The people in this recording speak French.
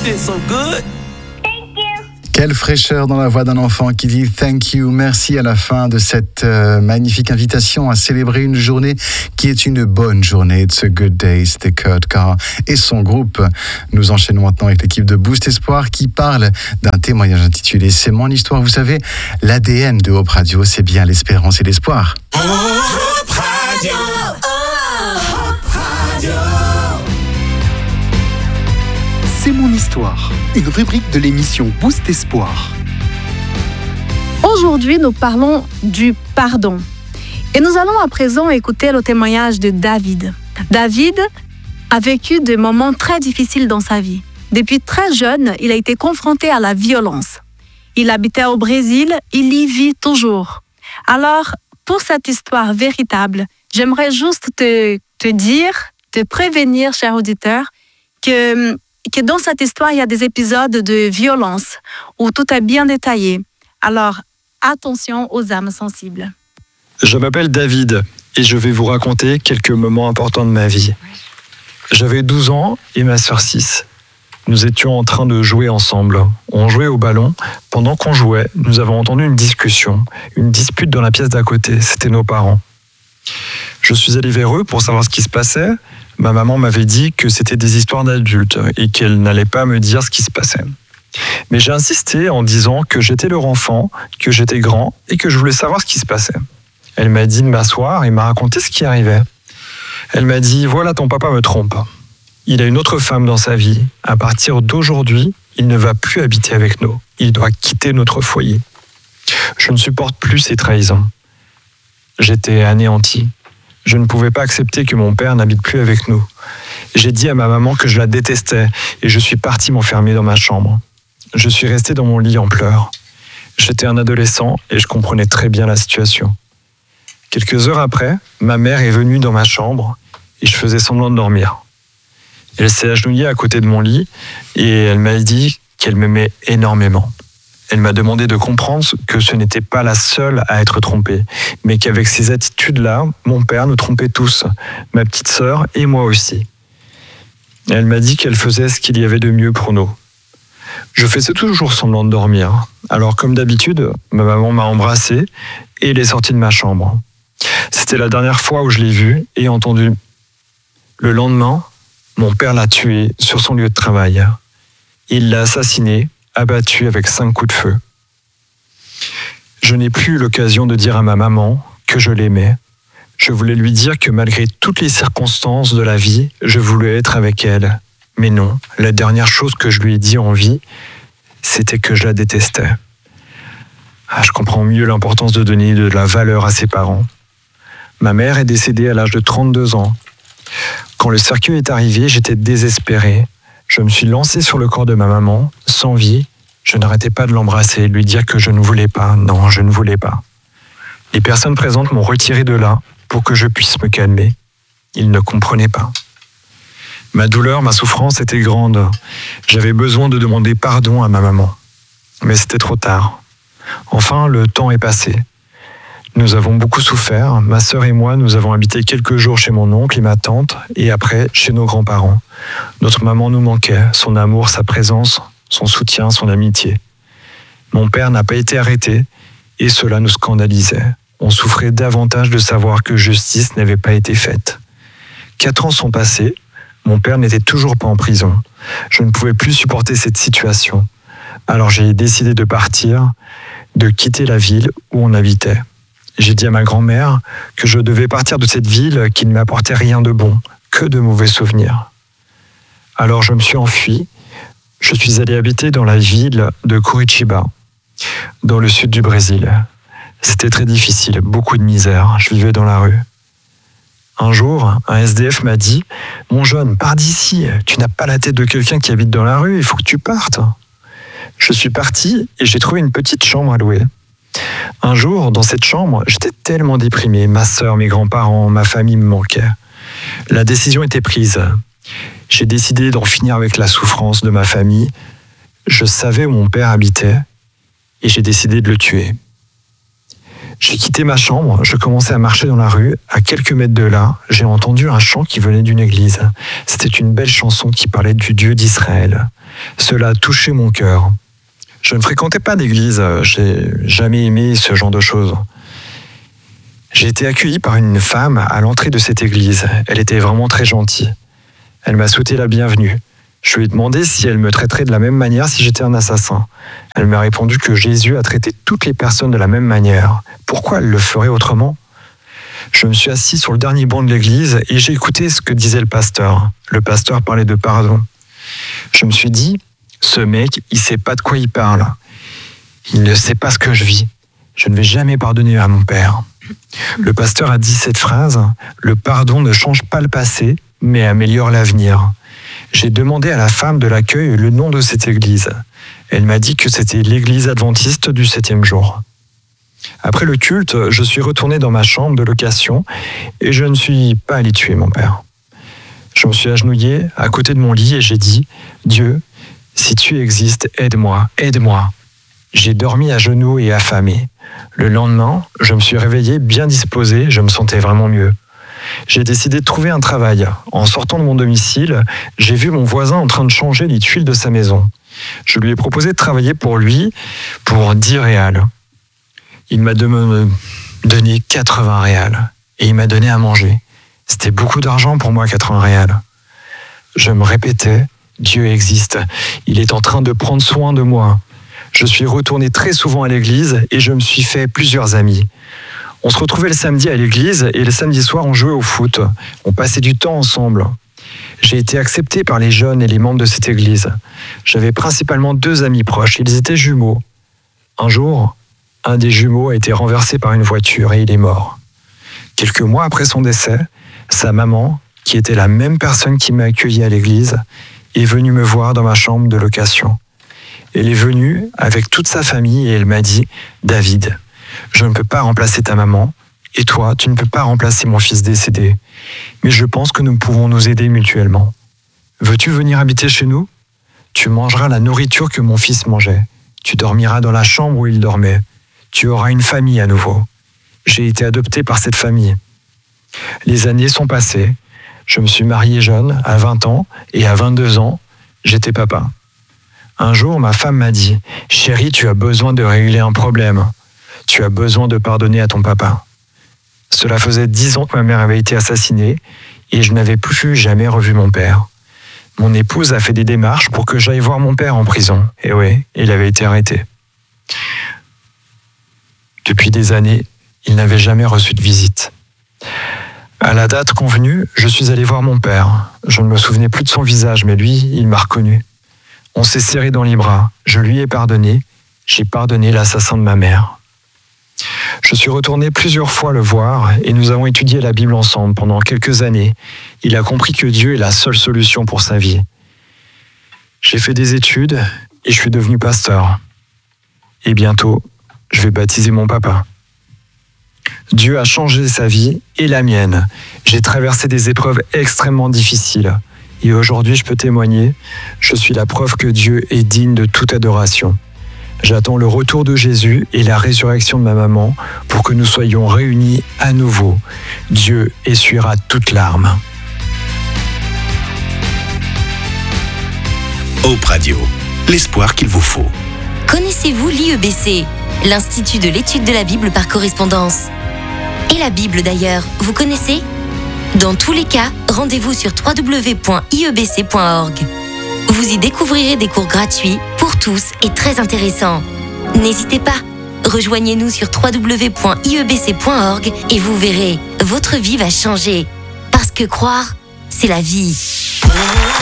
shit so good. Quelle fraîcheur dans la voix d'un enfant qui dit thank you, merci à la fin de cette magnifique invitation à célébrer une journée qui est une bonne journée. It's a good day, c'était Kurt Carr et son groupe. Nous enchaînons maintenant avec l'équipe de Boost Espoir qui parle d'un témoignage intitulé C'est mon histoire. Vous savez, l'ADN de Hope Radio, c'est bien l'espérance et l'espoir. Hope Radio. Hope Radio. C'est mon histoire, une rubrique de l'émission Boost Espoir. Aujourd'hui, nous parlons du pardon. Et nous allons à présent écouter le témoignage de David. David a vécu des moments très difficiles dans sa vie. Depuis très jeune, il a été confronté à la violence. Il habitait au Brésil, il y vit toujours. Alors, pour cette histoire véritable, j'aimerais juste te prévenir, cher auditeur, que dans cette histoire, il y a des épisodes de violence où tout est bien détaillé. Alors, attention aux âmes sensibles. Je m'appelle David et je vais vous raconter quelques moments importants de ma vie. J'avais 12 ans et ma sœur 6. Nous étions en train de jouer ensemble. On jouait au ballon. Pendant qu'on jouait, nous avons entendu une discussion, une dispute dans la pièce d'à côté. C'était nos parents. Je suis allé vers eux pour savoir ce qui se passait. Ma maman m'avait dit que c'était des histoires d'adultes et qu'elle n'allait pas me dire ce qui se passait. Mais j'ai insisté en disant que j'étais leur enfant, que j'étais grand et que je voulais savoir ce qui se passait. Elle m'a dit de m'asseoir et m'a raconté ce qui arrivait. Elle m'a dit « Voilà, ton papa me trompe. Il a une autre femme dans sa vie. À partir d'aujourd'hui, il ne va plus habiter avec nous. Il doit quitter notre foyer. Je ne supporte plus ces trahisons. » J'étais anéanti. Je ne pouvais pas accepter que mon père n'habite plus avec nous. J'ai dit à ma maman que je la détestais et je suis parti m'enfermer dans ma chambre. Je suis resté dans mon lit en pleurs. J'étais un adolescent et je comprenais très bien la situation. Quelques heures après, ma mère est venue dans ma chambre et je faisais semblant de dormir. Elle s'est agenouillée à côté de mon lit et elle m'a dit qu'elle m'aimait énormément. Elle m'a demandé de comprendre que ce n'était pas la seule à être trompée, mais qu'avec ces attitudes-là, mon père nous trompait tous, ma petite sœur et moi aussi. Elle m'a dit qu'elle faisait ce qu'il y avait de mieux pour nous. Je faisais toujours semblant de dormir. Alors, comme d'habitude, ma maman m'a embrassé et elle est sortie de ma chambre. C'était la dernière fois où je l'ai vue et entendue. Le lendemain, mon père l'a tuée sur son lieu de travail. Il l'a assassinée, abattu avec 5 coups de feu. Je n'ai plus eu l'occasion de dire à ma maman que je l'aimais. Je voulais lui dire que malgré toutes les circonstances de la vie, je voulais être avec elle. Mais non, la dernière chose que je lui ai dit en vie, c'était que je la détestais. Je comprends mieux l'importance de donner de la valeur à ses parents. Ma mère est décédée à l'âge de 32 ans. Quand le cercueil est arrivé, j'étais désespéré. Je me suis lancé sur le corps de ma maman, sans vie. Je n'arrêtais pas de l'embrasser et de lui dire que je ne voulais pas. Non, je ne voulais pas. Les personnes présentes m'ont retiré de là pour que je puisse me calmer. Ils ne comprenaient pas. Ma douleur, ma souffrance était grande. J'avais besoin de demander pardon à ma maman. Mais c'était trop tard. Enfin, le temps est passé. Nous avons beaucoup souffert. Ma sœur et moi, nous avons habité quelques jours chez mon oncle et ma tante, et après, chez nos grands-parents. Notre maman nous manquait, son amour, sa présence, son soutien, son amitié. Mon père n'a pas été arrêté, et cela nous scandalisait. On souffrait davantage de savoir que justice n'avait pas été faite. 4 ans sont passés, mon père n'était toujours pas en prison. Je ne pouvais plus supporter cette situation. Alors j'ai décidé de partir, de quitter la ville où on habitait. J'ai dit à ma grand-mère que je devais partir de cette ville qui ne m'apportait rien de bon, que de mauvais souvenirs. Alors je me suis enfui. Je suis allé habiter dans la ville de Curitiba, dans le sud du Brésil. C'était très difficile, beaucoup de misère. Je vivais dans la rue. Un jour, un SDF m'a dit « Mon jeune, pars d'ici. Tu n'as pas la tête de quelqu'un qui habite dans la rue, il faut que tu partes. » Je suis parti et j'ai trouvé une petite chambre à louer. Un jour, dans cette chambre, j'étais tellement déprimé. Ma sœur, mes grands-parents, ma famille me manquaient. La décision était prise. J'ai décidé d'en finir avec la souffrance de ma famille. Je savais où mon père habitait et j'ai décidé de le tuer. J'ai quitté ma chambre, je commençais à marcher dans la rue. À quelques mètres de là, j'ai entendu un chant qui venait d'une église. C'était une belle chanson qui parlait du Dieu d'Israël. Cela a touché mon cœur. Je ne fréquentais pas d'église, j'ai jamais aimé ce genre de choses. J'ai été accueilli par une femme à l'entrée de cette église. Elle était vraiment très gentille. Elle m'a souhaité la bienvenue. Je lui ai demandé si elle me traiterait de la même manière si j'étais un assassin. Elle m'a répondu que Jésus a traité toutes les personnes de la même manière. Pourquoi elle le ferait autrement ? Je me suis assis sur le dernier banc de l'église et j'ai écouté ce que disait le pasteur. Le pasteur parlait de pardon. Je me suis dit, ce mec, il sait pas de quoi il parle. Il ne sait pas ce que je vis. Je ne vais jamais pardonner à mon père. Le pasteur a dit cette phrase, le pardon ne change pas le passé, mais améliore l'avenir. J'ai demandé à la femme de l'accueil le nom de cette église. Elle m'a dit que c'était l'église adventiste du 7e jour. Après le culte, je suis retourné dans ma chambre de location et je ne suis pas allé tuer mon père. Je me suis agenouillé à côté de mon lit et j'ai dit « Dieu, si tu existes, aide-moi, aide-moi ». J'ai dormi à genoux et affamé. Le lendemain, je me suis réveillé bien disposé, je me sentais vraiment mieux. J'ai décidé de trouver un travail. En sortant de mon domicile, j'ai vu mon voisin en train de changer les tuiles de sa maison. Je lui ai proposé de travailler pour lui pour 10 réals. Il m'a donné 80 réals et il m'a donné à manger. C'était beaucoup d'argent pour moi, 80 réals. Je me répétais, Dieu existe. Il est en train de prendre soin de moi. Je suis retourné très souvent à l'église et je me suis fait plusieurs amis. On se retrouvait le samedi à l'église et le samedi soir, on jouait au foot. On passait du temps ensemble. J'ai été accepté par les jeunes et les membres de cette église. J'avais principalement 2 amis proches. Ils étaient jumeaux. Un jour, un des jumeaux a été renversé par une voiture et il est mort. Quelques mois après son décès, sa maman, qui était la même personne qui m'a accueilli à l'église, est venue me voir dans ma chambre de location. Elle est venue avec toute sa famille et elle m'a dit « David, je ne peux pas remplacer ta maman et toi, tu ne peux pas remplacer mon fils décédé. Mais je pense que nous pouvons nous aider mutuellement. Veux-tu venir habiter chez nous ? Tu mangeras la nourriture que mon fils mangeait. Tu dormiras dans la chambre où il dormait. Tu auras une famille à nouveau. J'ai été adopté par cette famille. Les années sont passées. Je me suis marié jeune, à 20 ans, et à 22 ans, j'étais papa. Un jour, ma femme m'a dit « Chérie, tu as besoin de régler un problème. Tu as besoin de pardonner à ton papa. » Cela faisait 10 ans que ma mère avait été assassinée et je n'avais plus jamais revu mon père. Mon épouse a fait des démarches pour que j'aille voir mon père en prison. Et oui, il avait été arrêté. Depuis des années, il n'avait jamais reçu de visite. À la date convenue, je suis allé voir mon père. Je ne me souvenais plus de son visage, mais lui, il m'a reconnu. On s'est serré dans les bras. Je lui ai pardonné. J'ai pardonné l'assassin de ma mère. Je suis retourné plusieurs fois le voir et nous avons étudié la Bible ensemble pendant quelques années. Il a compris que Dieu est la seule solution pour sa vie. J'ai fait des études et je suis devenu pasteur. Et bientôt, je vais baptiser mon papa. Dieu a changé sa vie et la mienne. J'ai traversé des épreuves extrêmement difficiles. Et aujourd'hui, je peux témoigner, je suis la preuve que Dieu est digne de toute adoration. J'attends le retour de Jésus et la résurrection de ma maman pour que nous soyons réunis à nouveau. Dieu essuiera toute larme. Hope Radio, l'espoir qu'il vous faut. Connaissez-vous l'IEBC, l'Institut de l'étude de la Bible par correspondance ? Et la Bible d'ailleurs, vous connaissez ? Dans tous les cas, rendez-vous sur www.iebc.org. Vous y découvrirez des cours gratuits pour tous et très intéressants. N'hésitez pas, rejoignez-nous sur www.iebc.org et vous verrez, votre vie va changer. Parce que croire, c'est la vie.